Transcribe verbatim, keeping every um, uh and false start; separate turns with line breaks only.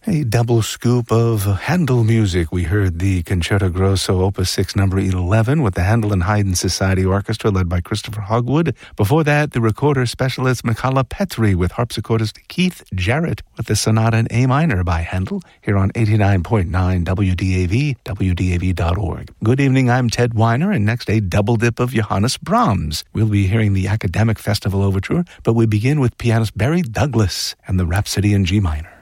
A double scoop of Handel music. We heard the Concerto Grosso Opus six number eleven with the Handel and Haydn Society Orchestra led by Christopher Hogwood. Before that, the recorder specialist Michala Petri with harpsichordist Keith Jarrett with the Sonata in A minor by Handel here on eighty-nine point nine W D A V, W D A V dot org. Good evening, I'm Ted Weiner, and next a double dip of Johannes Brahms. We'll be hearing the Academic Festival Overture, but we begin with pianist Barry Douglas and the Rhapsody in G minor.